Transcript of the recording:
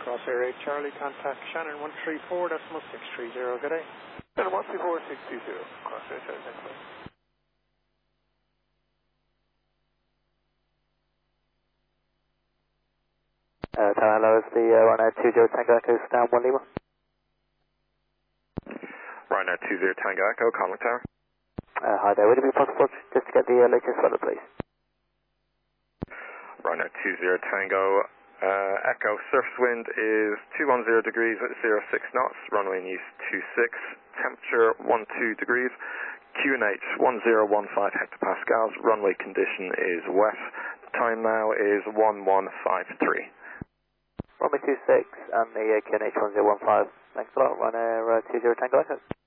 Crosshair 8 Charlie, contact Shannon 134.630, good day. Shannon 134.620, Crosshair Charlie, thanks, mate. Hello, it's the Ryanair 20 Tango Echo, down 1 Lima. Ryanair 20 Tango Echo, Contact Tower. Hi there, would it be possible just to get the latest weather, please? Ryanair 20 Tango Echo, surface wind is 210 degrees at 06 knots, runway in use 26, temperature 12 degrees, QNH 1015 hectopascals, runway condition is wet, time now is 1153. Runway 26 and the QNH 1015, thanks a lot, Ryanair 20 Tango Echo.